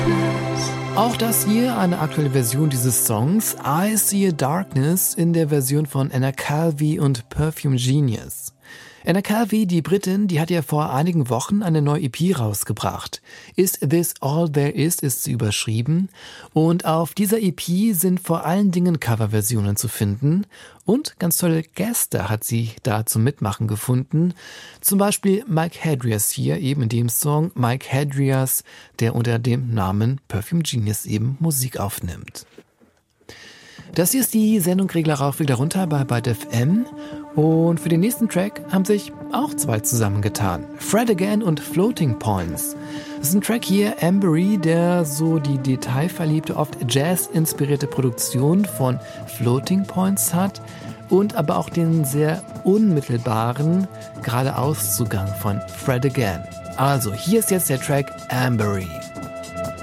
Auch das hier eine aktuelle Version dieses Songs, I See a Darkness, in der Version von Anna Calvi und Perfume Genius. Anna Calvi, die Britin, die hat ja vor einigen Wochen eine neue EP rausgebracht. Is This All There ist sie überschrieben. Und auf dieser EP sind vor allen Dingen Coverversionen zu finden. Und ganz tolle Gäste hat sie da zum Mitmachen gefunden. Zum Beispiel Mike Hadrias hier, eben in dem Song Mike Hadrias, der unter dem Namen Perfume Genius eben Musik aufnimmt. Das hier ist die Sendung Regler rauf, Regler runter bei Byte FM. Und für den nächsten Track haben sich auch zwei zusammengetan. Fred Again und Floating Points. Das ist ein Track hier, Ambery, der so die detailverliebte, oft Jazz-inspirierte Produktion von Floating Points hat und aber auch den sehr unmittelbaren Geradeauszugang von Fred Again. Also, hier ist jetzt der Track Ambery.